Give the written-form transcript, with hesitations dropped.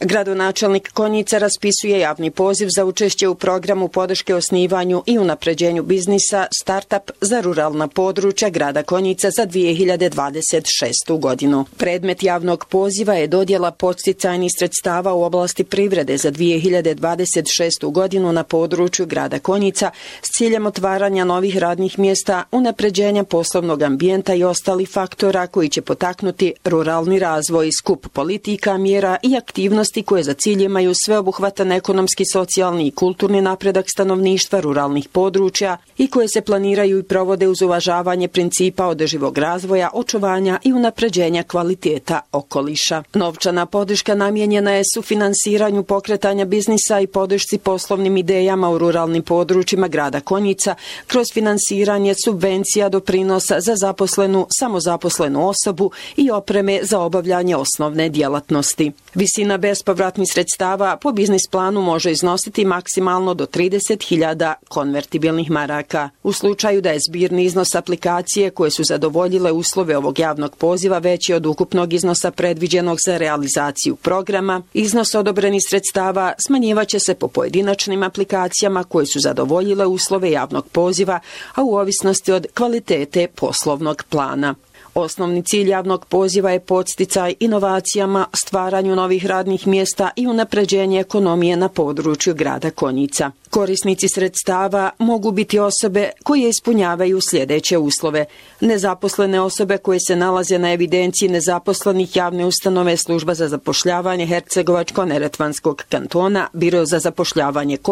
Gradonačelnik Konjica raspisuje javni poziv za učešće u programu podrške osnivanju i unapređenju biznisa Startup za ruralna područja grada Konjica za 2026. godinu. Predmet javnog poziva je dodjela podsticajnih sredstava u oblasti privrede za 2026. godinu na području grada Konjica s ciljem otvaranja novih radnih mjesta, unapređenja poslovnog ambijenta i ostalih faktora koji će potaknuti ruralni razvoj, skup politika, mjera i aktivnosti koje za cilj imaju sveobuhvatan ekonomski, socijalni i kulturni napredak stanovništva ruralnih područja i koje se planiraju i provode uz uvažavanje principa održivog razvoja, očuvanja i unapređenja kvaliteta okoliša. Novčana podrška namijenjena je sufinansiranju pokretanja biznisa i podršci poslovnim idejama u ruralnim područjima grada Konjica kroz finansiranje subvencija, doprinosa za zaposlenu, samozaposlenu osobu i opreme za obavljanje osnovne djelatnosti. Visina bespovratnih sredstava po biznis planu može iznositi maksimalno do 30.000 konvertibilnih maraka. U slučaju da je zbirni iznos aplikacije koje su zadovoljile uslove ovog javnog poziva veći od ukupnog iznosa predviđenog za realizaciju programa, iznos odobrenih sredstava smanjivaće se po pojedinačnim aplikacijama koje su zadovoljile uslove javnog poziva, a u ovisnosti od kvalitete poslovnog plana. Osnovni cilj javnog poziva je podsticaj inovacijama, stvaranju novih radnih mjesta i unapređenje ekonomije na području grada Konjica. Korisnici sredstava mogu biti osobe koje ispunjavaju sljedeće uslove: nezaposlene osobe koje se nalaze na evidenciji nezaposlenih javne ustanove Služba za zapošljavanje Hercegovačko-neretvanskog kantona, Biro za zapošljavanje